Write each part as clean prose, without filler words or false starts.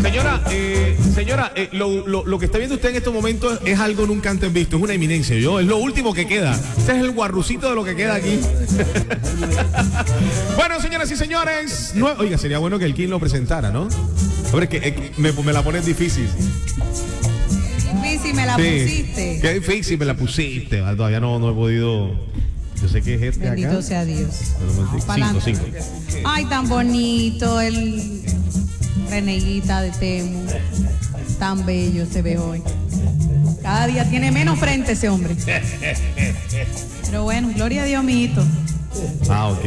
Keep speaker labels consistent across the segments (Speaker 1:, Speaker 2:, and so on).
Speaker 1: Señora, lo que está viendo usted en estos momentos es algo nunca antes visto, es una eminencia, es lo último que queda. Este es el guarrucito de lo que queda aquí. Bueno, señoras y señores, oiga, sería bueno que el King lo presentara, ¿no? Hombre, que me la pones difícil.
Speaker 2: Difícil me la pusiste.
Speaker 1: Qué difícil me la pusiste. Todavía no he podido. Yo sé que es este.
Speaker 2: Bendito
Speaker 1: acá.
Speaker 2: sea Dios.
Speaker 1: 5.
Speaker 2: Ay, tan bonito el reneguita de Temu. Tan bello se ve hoy. Cada día tiene menos frente ese hombre. Pero bueno, gloria a Dios, mijito.
Speaker 1: Ok.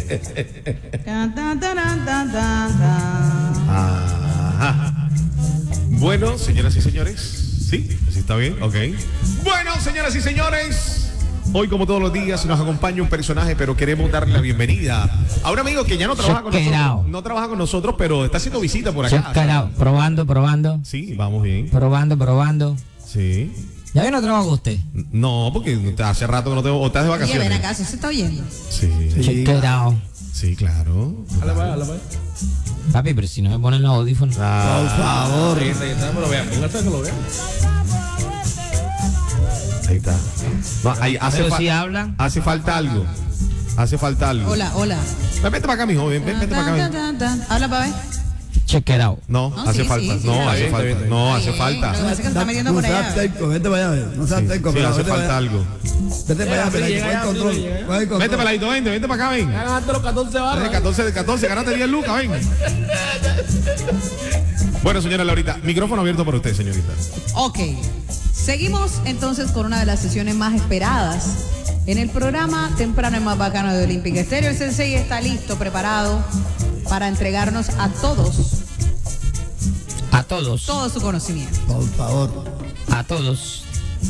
Speaker 1: Ajá. Bueno, señoras y señores. Sí, así está bien, ok. Bueno, señoras y señores, hoy como todos los días nos acompaña un personaje, pero queremos darle la bienvenida a un amigo que ya no trabaja con nosotros. No trabaja con nosotros, pero está haciendo visita por acá.
Speaker 3: Probando.
Speaker 1: Sí, vamos bien.
Speaker 3: Probando.
Speaker 1: Sí.
Speaker 3: ¿Ya vino a trabajar con usted?
Speaker 1: No, porque hace rato que no tengo. ¿O estás de vacaciones?
Speaker 2: Oye, ven acá, ¿se está oyendo?
Speaker 1: Sí. Sí, claro.
Speaker 3: Papi, pero si no me ponen los audífonos.
Speaker 1: Por favor. Ahí está. No,
Speaker 3: Si hablan.
Speaker 1: Hace falta algo.
Speaker 2: Hola.
Speaker 1: Vete para acá, mijo. Vete para acá.
Speaker 2: Habla para ver.
Speaker 3: Check it out.
Speaker 1: No, hace falta. No, hace falta.
Speaker 2: Lo que pasa es que se está metiendo por allá.
Speaker 4: Vete para allá. No seas terco.
Speaker 1: Sí, hace falta algo.
Speaker 4: Vete para allá, Peladito. Coge el control.
Speaker 1: Vete, Peladito, vente para acá, ven.
Speaker 5: Ganaste los 14 barras.
Speaker 1: 14, ganaste 10 lucas, ven. Bueno, señora Laurita, micrófono abierto para usted, señorita.
Speaker 2: Ok. Seguimos entonces con una de las sesiones más esperadas en el programa temprano y más bacano de Olympic Estéreo. El Sensei está listo, preparado para entregarnos a todos todo su conocimiento.
Speaker 4: Por favor.
Speaker 3: A todos.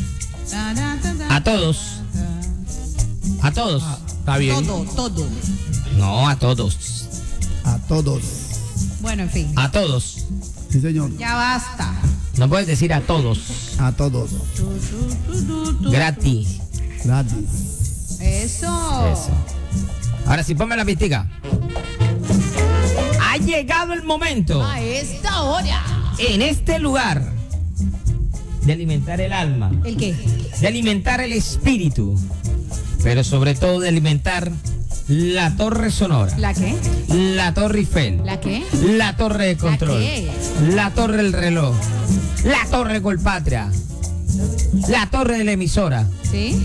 Speaker 1: Está bien.
Speaker 2: Todo.
Speaker 3: No, a todos.
Speaker 4: A todos.
Speaker 2: Bueno, en fin.
Speaker 3: A todos.
Speaker 4: Sí, señor.
Speaker 2: Ya basta.
Speaker 3: No puedes decir a todos.
Speaker 4: A todos.
Speaker 3: Gratis.
Speaker 2: Eso.
Speaker 3: Ahora sí, ponme la pistica. Ha llegado el momento.
Speaker 2: A esta hora.
Speaker 3: En este lugar. De alimentar el alma.
Speaker 2: ¿El qué?
Speaker 3: De alimentar el espíritu. Pero sobre todo de alimentar la torre sonora.
Speaker 2: ¿La qué?
Speaker 3: La torre Eiffel.
Speaker 2: ¿La qué?
Speaker 3: La torre de control.
Speaker 2: ¿La qué?
Speaker 3: La torre del reloj. La torre Colpatria. La torre de la emisora.
Speaker 2: ¿Sí?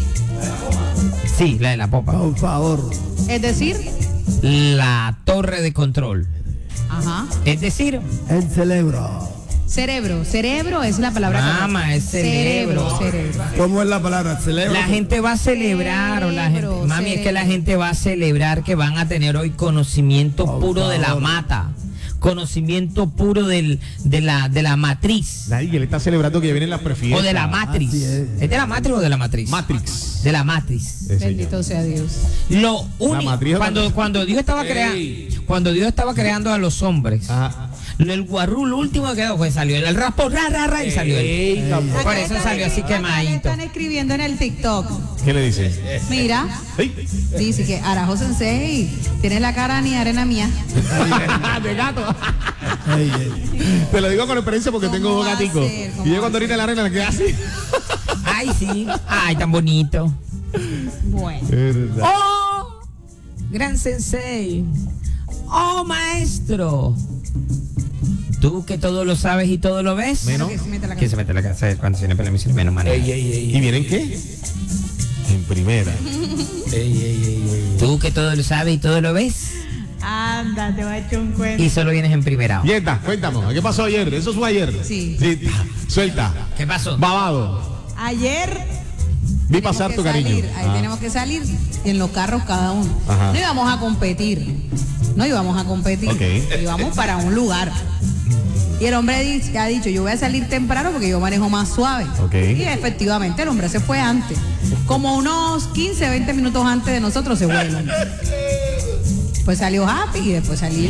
Speaker 3: Sí, la de la popa.
Speaker 4: Por favor.
Speaker 2: Es decir,
Speaker 3: La torre de control.
Speaker 2: ajá.
Speaker 3: Es decir,
Speaker 4: El cerebro.
Speaker 2: Cerebro es la palabra.
Speaker 3: Mamá,
Speaker 2: correcta.
Speaker 3: es cerebro.
Speaker 4: ¿Cómo es la palabra? Cerebro.
Speaker 3: la gente va a celebrar, o la gente,
Speaker 2: Cerebro,
Speaker 3: mami, es que la
Speaker 2: cerebro.
Speaker 3: gente va a celebrar que van a tener hoy conocimiento
Speaker 4: Por
Speaker 3: puro de la
Speaker 4: favor.
Speaker 3: mata. Conocimiento puro de la matriz.
Speaker 1: Nadie le está celebrando que ya vienen las prefiestas.
Speaker 3: O de la matriz.
Speaker 4: Así
Speaker 3: ¿Es de la matriz o de la matriz?
Speaker 1: Matrix.
Speaker 3: De la matriz.
Speaker 2: Bendito sea Dios.
Speaker 3: Lo
Speaker 1: matriz
Speaker 3: único,
Speaker 1: o
Speaker 3: cuando Dios estaba cuando Dios estaba creando a los hombres,
Speaker 1: Ajá.
Speaker 3: el guarrú, lo último que quedó fue salió el raspo, y salió él. Por
Speaker 2: Acá
Speaker 3: eso
Speaker 2: están-
Speaker 3: salió así
Speaker 2: acá le
Speaker 3: quemadito.
Speaker 2: están escribiendo en el TikTok.
Speaker 1: ¿Qué le dice?
Speaker 2: Mira,
Speaker 1: ¡Ey!
Speaker 2: dice que Arajo Sensei tiene la cara ni arena mía.
Speaker 1: De gato.
Speaker 4: Ey.
Speaker 1: Te lo digo con experiencia porque
Speaker 2: ¿Cómo
Speaker 1: tengo dos
Speaker 2: va a
Speaker 1: gaticos.
Speaker 2: ser? ¿Cómo
Speaker 1: Y yo
Speaker 2: va
Speaker 1: cuando
Speaker 2: a
Speaker 1: orina en la arena le queda así.
Speaker 3: Ay, sí. Ay, tan bonito.
Speaker 2: Bueno.
Speaker 3: Oh, gran sensei. Oh, maestro. Tú que todo lo sabes y todo lo ves.
Speaker 1: Menos.
Speaker 2: Que se mete la
Speaker 3: ¿Quién se mete en la casa cuando se le pela menos manera?
Speaker 1: ¿Y vienen qué? En primera.
Speaker 3: Tú que todo lo sabes y todo lo ves.
Speaker 2: Anda, te voy a echar un cuento.
Speaker 3: Y solo vienes en primera.
Speaker 1: Yeta, cuéntame, ¿qué pasó ayer? Eso fue ayer.
Speaker 2: Sí.
Speaker 1: Suelta.
Speaker 3: ¿Qué pasó?
Speaker 1: Babado.
Speaker 2: Ayer
Speaker 1: Vi
Speaker 2: tenemos
Speaker 1: pasar
Speaker 2: que
Speaker 1: tu cariño.
Speaker 2: salir, ahí
Speaker 1: Ah.
Speaker 2: tenemos que salir en los carros cada uno.
Speaker 1: Ajá.
Speaker 2: No íbamos a competir.
Speaker 1: Ok.
Speaker 2: Íbamos para un lugar. Y el hombre ha dicho, yo voy a salir temprano porque yo manejo más suave.
Speaker 1: Ok.
Speaker 2: Y efectivamente el hombre se fue antes. Como unos 15, 20 minutos antes de nosotros se vuelven. Pues salió happy y después salí.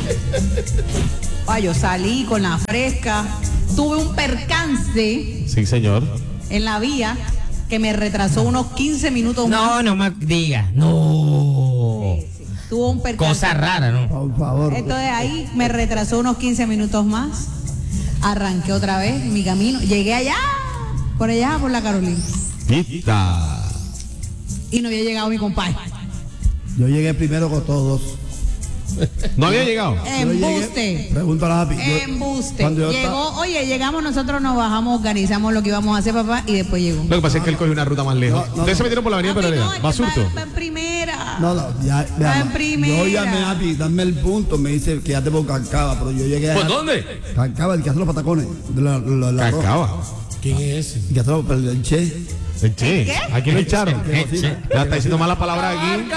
Speaker 2: Yo salí con la fresca. Tuve un percance
Speaker 1: Sí, señor.
Speaker 2: en la vía que me retrasó unos 15 minutos más.
Speaker 3: No, no me digas. No.
Speaker 2: Tuvo un percance.
Speaker 3: Cosa rara, ¿no?
Speaker 4: Por favor.
Speaker 2: Entonces ahí me retrasó unos 15 minutos más. Arranqué otra vez mi camino. Llegué allá, por la Carolina. Y no había llegado mi compadre.
Speaker 4: Yo llegué primero con todos.
Speaker 1: ¿No había llegado?
Speaker 2: Embuste.
Speaker 4: Pregúntale a Happy.
Speaker 2: Embuste. Llegamos, nosotros nos bajamos, organizamos lo que íbamos a hacer, papá, y después llegó.
Speaker 1: Lo que pasa es que él cogió una ruta más lejos. Ustedes se metieron por la avenida Pereira.
Speaker 2: No,
Speaker 1: Basurto.
Speaker 2: va en primera.
Speaker 4: No, ya,
Speaker 2: Va en primera.
Speaker 4: yo llamé a Happy, dame el punto, me dice que ya te por Cancaba, pero yo llegué a...
Speaker 1: ¿Por dónde?
Speaker 4: Cancaba, el que hace los patacones. De la
Speaker 1: Cacaba.
Speaker 5: ¿Quién es ese?
Speaker 4: El que hace el Che.
Speaker 1: El Che. Aquí lo echaron.
Speaker 4: Sí.
Speaker 1: Ya está diciendo malas palabras aquí.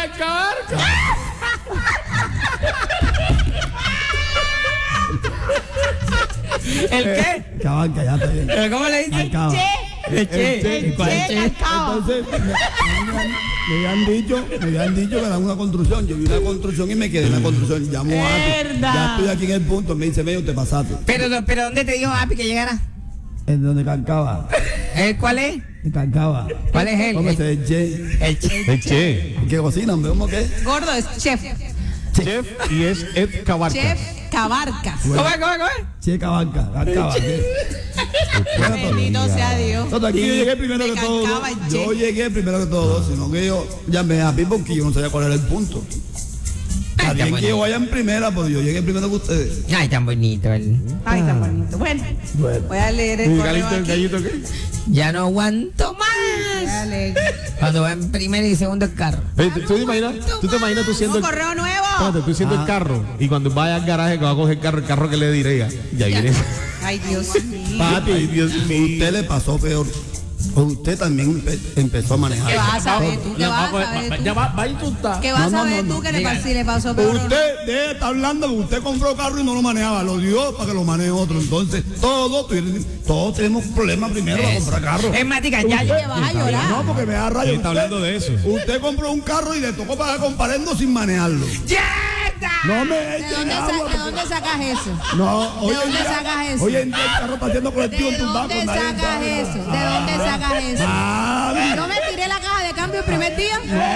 Speaker 3: ¿El qué?
Speaker 4: Cabanca, ya está bien.
Speaker 3: ¿Pero cómo le dicen?
Speaker 4: Cancaba.
Speaker 3: El Che. ¿Cuál es Che?
Speaker 4: Entonces, me habían dicho que era una construcción. Yo vi una construcción y me quedé en la construcción. Llamo a Happy.
Speaker 2: Verdad.
Speaker 4: Ya estoy aquí en el punto. Me dice, medio te pasaste.
Speaker 3: Pero ¿dónde te dijo Happy que llegara?
Speaker 4: En donde Cancaba.
Speaker 3: ¿Cuál es?
Speaker 4: En Cancaba.
Speaker 3: ¿Cuál es él?
Speaker 4: ¿Cómo es el Che?
Speaker 3: El Che.
Speaker 1: El Che.
Speaker 4: ¿Qué cocina, hombre? ¿Cómo que?
Speaker 2: Gordo es chef.
Speaker 1: Chef y es Ed Cabarca.
Speaker 2: Chef Cabarcas.
Speaker 3: ¿Cómo es?
Speaker 4: Che, Cabanca. Cancaba.
Speaker 2: Bendito sea Dios.
Speaker 4: No, aquí yo llegué primero
Speaker 2: Me
Speaker 4: que todo.
Speaker 2: cancaba el Che.
Speaker 4: Yo llegué primero que todo, sino que yo llamé a Happy porque yo no sabía cuál era el punto. Está bien que yo vaya en primera, porque yo llegué primero que ustedes.
Speaker 3: Ay, tan bonito él.
Speaker 2: Ay, tan bonito. Bueno, voy a leer el
Speaker 1: ¿Y
Speaker 2: correo
Speaker 1: el
Speaker 2: aquí.
Speaker 1: gallito qué?
Speaker 3: Ya no aguanto
Speaker 2: Voy a
Speaker 3: más.
Speaker 2: leer.
Speaker 3: Cuando va en primero y segundo el carro.
Speaker 1: ¿Tú te imaginas tú siendo
Speaker 2: Un
Speaker 1: el...
Speaker 2: correo nuevo.
Speaker 1: Espérate, tú siendo el carro y cuando vaya al garaje que va a coger el carro que le diré, ya viene.
Speaker 2: Ay, Dios mío.
Speaker 4: Papi,
Speaker 1: Ay, Dios mío.
Speaker 4: usted le pasó peor. Usted también empezó a manejar.
Speaker 2: ¿Qué vas a saber tú? ¿Qué vas a saber tú?
Speaker 5: Ya va a insultar.
Speaker 2: ¿Qué vas a
Speaker 4: No,
Speaker 2: saber
Speaker 4: no,
Speaker 2: tú que
Speaker 3: Diga.
Speaker 2: si le pasó peor? o no?
Speaker 4: Usted deje de estar hablando que usted compró carro y no lo manejaba, lo dio para que lo maneje otro. Entonces, todos tenemos problemas primero para comprar carro.
Speaker 3: Es más, diga, ya.
Speaker 2: Te vas a llorar.
Speaker 4: No, porque me da rayo.
Speaker 1: Él está hablando de eso.
Speaker 4: Usted compró un carro y le tocó pagar comparendo sin manejarlo. No me
Speaker 2: ¿De
Speaker 4: eche
Speaker 2: dónde,
Speaker 4: agua.
Speaker 2: ¿De dónde sacas eso?
Speaker 4: No, hoy en
Speaker 2: dónde
Speaker 4: día-
Speaker 2: sacas eso?
Speaker 4: Hoy en día el carro está haciendo colectivo en
Speaker 2: ¿De
Speaker 4: tu banco.
Speaker 2: dónde sacas eso? ¿De dónde sacas eso? ¿No me tiré la caja de cambio el primer día?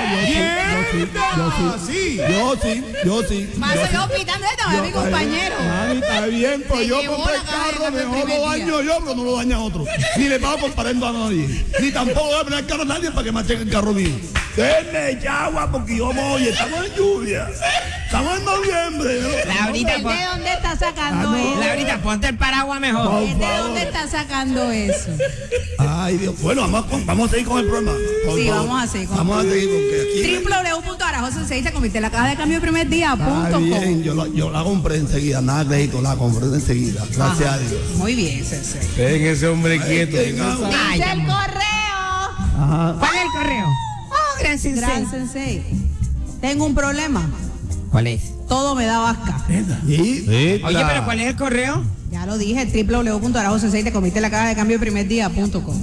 Speaker 4: Yo sí.
Speaker 2: Paso yo pitando esto a mi compañero.
Speaker 4: Mami, está bien, pues
Speaker 2: Se
Speaker 4: yo
Speaker 2: llevó
Speaker 4: compré
Speaker 2: la
Speaker 4: el
Speaker 2: caja de
Speaker 4: carro,
Speaker 2: cambio el
Speaker 4: mejor
Speaker 2: primer
Speaker 4: lo daño yo, pero no lo daña otro. Ni le pago comparendo a nadie. Ni tampoco voy a poner el carro a nadie para que macheque el carro mío. Denme ya agua porque yo voy, estamos en lluvia. Estamos en noviembre.
Speaker 3: Laurita,
Speaker 2: ¿De dónde está sacando eso?
Speaker 3: Laurita, ponte el paraguas mejor.
Speaker 2: ¿De dónde está sacando eso?
Speaker 4: Ay, Dios. Bueno, vamos a seguir con el programa. Por
Speaker 2: Sí,
Speaker 4: favor.
Speaker 2: vamos a seguir con
Speaker 4: Vamos a seguir porque aquí...
Speaker 2: www.arajoso6 se convierte en la caja de cambio el primer día.
Speaker 4: Está
Speaker 2: Punto
Speaker 4: bien,
Speaker 2: com.
Speaker 4: yo la compré enseguida, nada crédito, la compré enseguida. Gracias a Dios.
Speaker 2: Muy bien, Sensei.
Speaker 1: Dejen ese hombre quieto.
Speaker 4: Ay, agua.
Speaker 3: Ay,
Speaker 2: Dice el
Speaker 3: amor.
Speaker 2: correo.
Speaker 4: Ajá.
Speaker 3: ¿Cuál es el correo? Oh, gran sensei.
Speaker 2: Gran Sensei. Tengo un problema.
Speaker 3: ¿Cuál es?
Speaker 2: Todo me da vasca.
Speaker 4: Y
Speaker 3: Oye, pero ¿cuál es el correo?
Speaker 2: Ya lo dije, www.arajoso6 te convierte en la caja de cambio el primer día.com.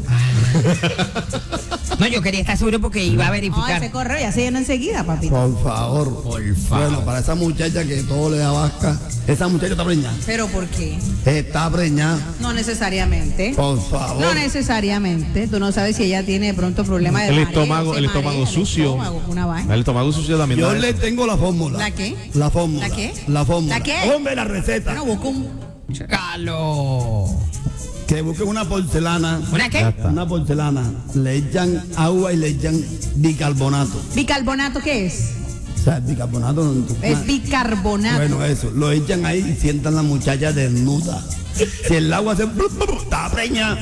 Speaker 3: No, yo quería estar seguro porque iba a
Speaker 2: No,
Speaker 3: verificar.
Speaker 2: ese correo ya se llenó enseguida, papito.
Speaker 4: por favor. Bueno, para esa muchacha que todo le da vasca, esa muchacha está preñada.
Speaker 2: ¿Pero por qué?
Speaker 4: Está preñada.
Speaker 2: No necesariamente.
Speaker 4: Por favor.
Speaker 2: No necesariamente. Tú no sabes si ella tiene de pronto problemas de
Speaker 1: El
Speaker 2: mareo,
Speaker 1: estómago,
Speaker 2: se
Speaker 1: el
Speaker 2: marea,
Speaker 1: estómago sucio.
Speaker 2: estómago, una vaina.
Speaker 1: El estómago sucio también.
Speaker 4: Yo
Speaker 1: da
Speaker 4: le
Speaker 1: eso.
Speaker 4: tengo la fórmula.
Speaker 2: ¿La qué?
Speaker 4: La fórmula.
Speaker 2: ¿La qué?
Speaker 4: La fórmula.
Speaker 2: ¿La qué?
Speaker 4: Hombre, la receta.
Speaker 2: Bueno, busca un...
Speaker 3: Calo.
Speaker 4: Que busquen una porcelana.
Speaker 3: ¿Una qué?
Speaker 4: Una porcelana. Le echan agua y le echan bicarbonato.
Speaker 2: ¿Bicarbonato qué es?
Speaker 4: O sea, el bicarbonato.
Speaker 2: Es bicarbonato.
Speaker 4: Bueno, eso. Lo echan ahí y sientan la muchacha desnuda. Si el agua se... Está preñada.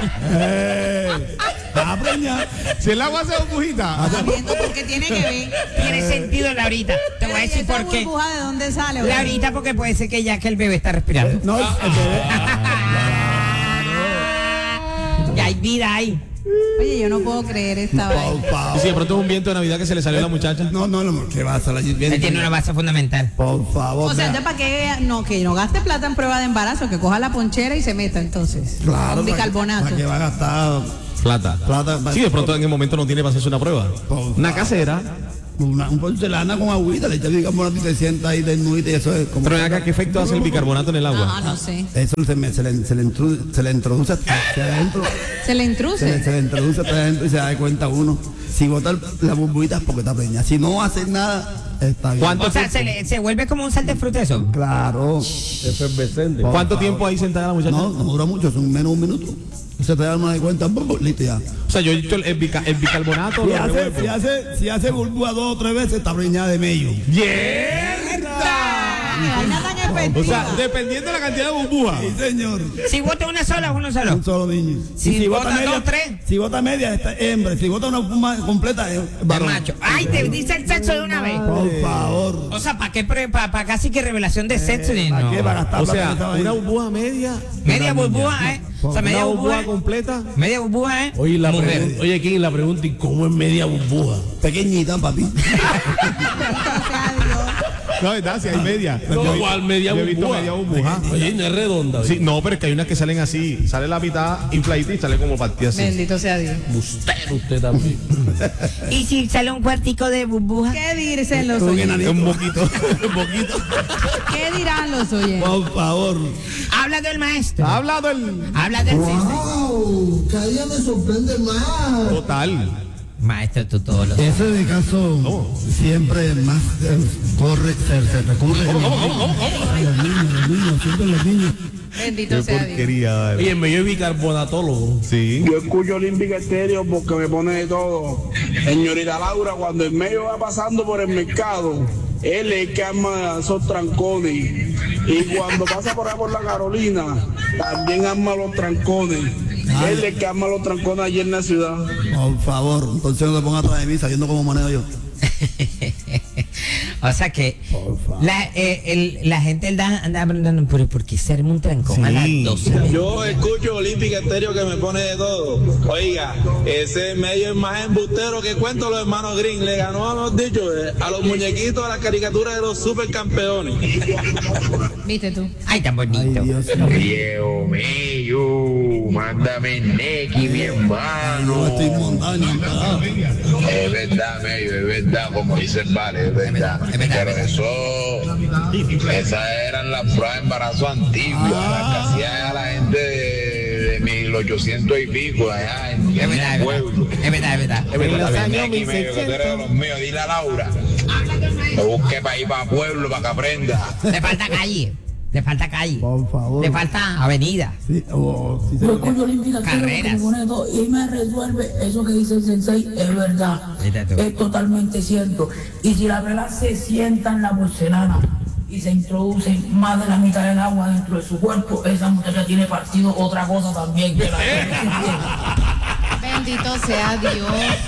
Speaker 4: Está preñada.
Speaker 1: Si el agua hace burbujita.
Speaker 2: Sabiendo por qué tiene que ver.
Speaker 3: Tiene sentido, Laurita. Te voy a decir
Speaker 2: ¿Esa
Speaker 3: por qué.
Speaker 2: burbuja de dónde sale? oye?
Speaker 3: Laurita, porque puede ser que ya que el bebé está respirando.
Speaker 4: No, el bebé.
Speaker 3: Ya hay vida ahí.
Speaker 2: Oye, yo no puedo creer esta vaina.
Speaker 4: Por
Speaker 1: Y
Speaker 4: favor.
Speaker 1: si de pronto es un viento de Navidad que se le salió a la muchacha.
Speaker 4: No, que va a salir bien.
Speaker 3: Él tiene una base fundamental.
Speaker 4: Por favor.
Speaker 2: O sea,
Speaker 4: vea.
Speaker 2: entonces para que no gaste plata en prueba de embarazo, que coja la ponchera y se meta entonces.
Speaker 4: Claro,
Speaker 2: Con bicarbonato.
Speaker 4: ¿Para qué va a gastar
Speaker 1: Plata.
Speaker 4: plata?
Speaker 1: Sí, de pronto en el momento no tiene para hacerse una prueba. Una casera.
Speaker 4: Un porcelana con agüita, le echas bicarbonato y te sientas ahí desnudita y eso es como...
Speaker 1: Pero ven acá, ¿qué efecto hace el bicarbonato en el
Speaker 2: No,
Speaker 1: agua?
Speaker 2: no sé.
Speaker 4: Eso se le introduce hasta adentro.
Speaker 2: Se le intruce.
Speaker 4: Se le introduce hasta adentro y se da cuenta uno. Si bota la burbujita es porque está preñada. Si no hace nada, Está bien.
Speaker 1: ¿Cuánto
Speaker 3: O sea,
Speaker 1: tiempo?
Speaker 3: se vuelve como un sal de fruta eso.
Speaker 4: Claro.
Speaker 5: Efervescente.
Speaker 1: ¿Cuánto tiempo ahí sentada la muchacha?
Speaker 4: No dura mucho, son menos de un minuto. Se te da una de cuenta, listo ya.
Speaker 1: O sea, yo he dicho el bicarbonato.
Speaker 4: Si
Speaker 1: lo
Speaker 4: hace,
Speaker 1: revuelvo.
Speaker 4: si hace burbuja 2 o 3 veces, está preñada de mello.
Speaker 2: Vaina tan
Speaker 1: O
Speaker 2: efectiva.
Speaker 1: sea, dependiendo de la cantidad de burbujas.
Speaker 4: Sí, señor.
Speaker 3: Si bota una sola, uno solo.
Speaker 4: Un solo niño.
Speaker 3: Si bota
Speaker 4: media,
Speaker 3: 2, 3.
Speaker 4: Si bota media, está hembra. Si bota una puma completa, es
Speaker 3: De
Speaker 4: varón.
Speaker 3: macho. Ay, te dice el sexo de una vez.
Speaker 4: Por favor.
Speaker 3: O sea, ¿para qué? Para casi que revelación de sexo.
Speaker 4: ¿Para qué?
Speaker 3: No.
Speaker 4: Para gastar
Speaker 1: O
Speaker 4: plata en
Speaker 1: sea,
Speaker 4: esta vaina.
Speaker 1: una burbuja media.
Speaker 3: Media burbuja, ¿eh? O sea, media
Speaker 1: Una burbuja
Speaker 3: burbuja.
Speaker 1: completa.
Speaker 3: Media burbuja, ¿eh?
Speaker 5: Oye, oye, King, la pregunta, ¿y cómo es media burbuja?
Speaker 4: Pequeñita, papi.
Speaker 1: No, es verdad, si hay media.
Speaker 5: No, ¿cuál media
Speaker 1: Yo he visto
Speaker 5: burbuja?
Speaker 1: media burbuja.
Speaker 5: Oye, no es redonda.
Speaker 1: Sí, no, pero es que hay unas que salen así. Sale la mitad infladita y sale como partida así.
Speaker 2: Bendito sea Dios.
Speaker 5: Bustero usted también.
Speaker 3: Y si sale un cuartico de burbuja.
Speaker 2: ¿Qué dicen los
Speaker 4: Un
Speaker 2: oyentes?
Speaker 4: enanito.
Speaker 1: Un poquito, un poquito.
Speaker 2: ¿Qué dirán los oyentes?
Speaker 4: Por favor.
Speaker 3: Habla del maestro.
Speaker 1: ¿Ha hablado el
Speaker 3: Habla del sensei.
Speaker 6: ¡Wow! Cada día me sorprende más.
Speaker 1: total?
Speaker 3: Maestro, tú todos los.
Speaker 4: Ese de caso siempre más se recurre. Los niños, siempre los niños.
Speaker 2: Bendito
Speaker 1: Qué
Speaker 2: sea Dios.
Speaker 1: porquería. vale.
Speaker 5: Oye, me yo bicarbonatólogo.
Speaker 1: Sí.
Speaker 7: Yo escucho Olímpica Estéreo porque me pone de todo. Señorita Laura, cuando el medio va pasando por el mercado, él es el que arma esos trancones. Y cuando pasa por ahí por la Carolina, también arma los trancones. Él es el que arma los trancones allí en la ciudad.
Speaker 4: Por favor, entonces no te pongas atrás de mí sabiendo cómo manejo yo.
Speaker 3: O sea que la gente anda hablando, pero ¿por qué se arma un trancón a las
Speaker 1: Sí.
Speaker 3: 12?
Speaker 8: Yo escucho Olímpica Estéreo que me pone de todo. Oiga, ese medio es más embustero que cuento los hermanos Green. Le ganó, hemos dicho, a los muñequitos, a las caricaturas de los supercampeones.
Speaker 2: ¿Viste tú?
Speaker 3: Ay, tan
Speaker 4: Ay,
Speaker 3: bonito.
Speaker 4: Dios mío.
Speaker 9: Viejo mío, mándame Neki, mi
Speaker 4: No
Speaker 9: hermano.
Speaker 4: estoy montando.
Speaker 9: Es verdad, medio, es verdad, como dice el Vale, es verdad.
Speaker 3: Es verdad,
Speaker 9: Pero esas eran las pruebas de embarazo antiguas, las que hacía la gente de 1800 y pico, allá en
Speaker 3: Es verdad,
Speaker 9: el
Speaker 3: es
Speaker 9: pueblo.
Speaker 3: verdad. Es verdad, es verdad.
Speaker 9: Mándame Neki, medio, que tú eres de los míos, dile a Laura. Lo busque para ir para pueblo, para que aprenda.
Speaker 3: Le falta calle. Le falta calle.
Speaker 4: Por favor.
Speaker 3: Le falta avenida.
Speaker 4: Sí, sí,
Speaker 6: Yo escucho Olímpica Estéreo porque
Speaker 3: Carreras.
Speaker 6: me pone de todo y me resuelve eso que dice el sensei, es verdad.
Speaker 3: Mira tú.
Speaker 6: Es totalmente cierto. Y si la vela se sienta en la porcelana y se introduce más de la mitad del agua dentro de su cuerpo, esa muchacha tiene partido otra cosa también. Que la
Speaker 2: Bendito sea Dios.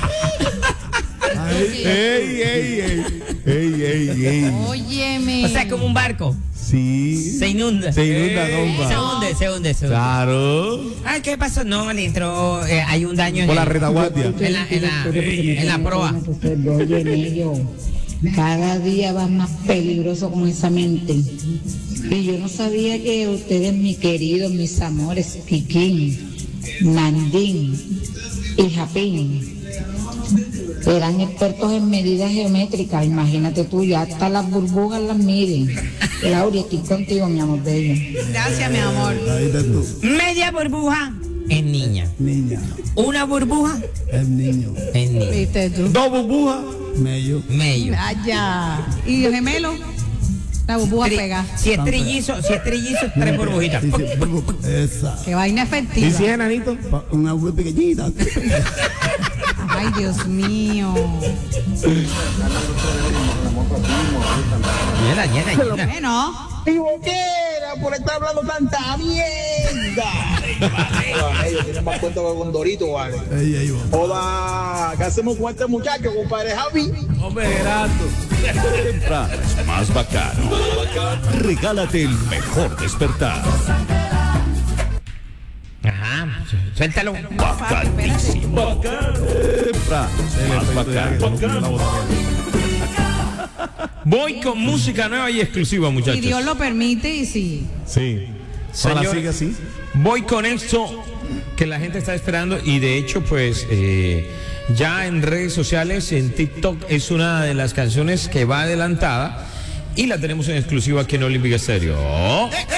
Speaker 1: Ey.
Speaker 2: Óyeme.
Speaker 3: O sea, como un barco.
Speaker 1: Sí.
Speaker 3: Se inunda.
Speaker 1: Se inunda,
Speaker 3: Se
Speaker 1: compa.
Speaker 3: hunde.
Speaker 1: Claro.
Speaker 3: Ay, ¿qué pasó? No, le entró, hay un daño en
Speaker 1: Por la
Speaker 3: el-
Speaker 1: retaguardia.
Speaker 3: en la proa.
Speaker 10: Oye, Mello, cada día va más peligroso con esa mente. Y yo no sabía que ustedes, mis queridos, mis amores, Kikín, Mandín y Japín, eran expertos en medidas geométricas. Imagínate tú, ya hasta las burbujas las miden. Laura, estoy contigo, mi amor bello.
Speaker 2: Gracias, mi amor.
Speaker 4: Ahí estás tú,
Speaker 3: Media burbuja es niña.
Speaker 4: niña.
Speaker 3: Una burbuja
Speaker 4: Es niño.
Speaker 3: es niña.
Speaker 2: ¿Viste tú?
Speaker 1: Dos burbujas.
Speaker 4: Mello.
Speaker 3: Medio.
Speaker 2: Vaya. ¿Y el gemelo? La burbuja pega.
Speaker 3: Si es trillizo, tres burbujitas.
Speaker 4: Sí, esa.
Speaker 2: Qué vaina
Speaker 1: ¿Y si
Speaker 2: efectiva.
Speaker 1: es enanito?
Speaker 4: Una web pequeñita.
Speaker 2: Ay, Dios mío.
Speaker 3: Llena.
Speaker 2: Bueno.
Speaker 7: ¡Piboquera! Por estar hablando tanta mierda. Ellos tienen más cuenta que con Dorito, ¿vale?
Speaker 4: Ahí va.
Speaker 7: Joda, ¿qué hacemos con este muchacho, compadre Javi?
Speaker 5: Hombre, Gerardo.
Speaker 11: Es más bacano. Regálate el mejor despertar.
Speaker 3: Ajá, suéltalo.
Speaker 11: Bacanísimo. Más bacano.
Speaker 5: Voy con música nueva y exclusiva,
Speaker 2: Si
Speaker 5: muchachos.
Speaker 2: Dios lo permite y sí.
Speaker 1: Sí. Ahora
Speaker 5: Señor,
Speaker 1: sigue así.
Speaker 5: Voy con esto que la gente está esperando y de hecho pues ya en redes sociales, en TikTok es una de las canciones que va adelantada y la tenemos en exclusiva aquí en Olímpica Estéreo.